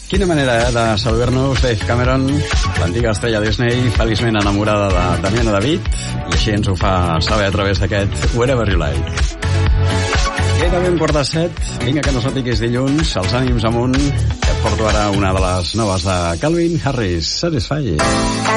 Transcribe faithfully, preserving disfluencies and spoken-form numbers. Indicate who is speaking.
Speaker 1: Quina manera, eh, de saludar-nos Dave Cameron, l'antiga estrella Disney, feliçment enamorada de Damiano David, i així ens ho fa saber a través d'aquest Wherever You Like. Gairebé un quart de set, vinga que no sàpiga que és dilluns, els ànims amunt, que et porto ara una de les noves de Calvin Harris, Satisfy.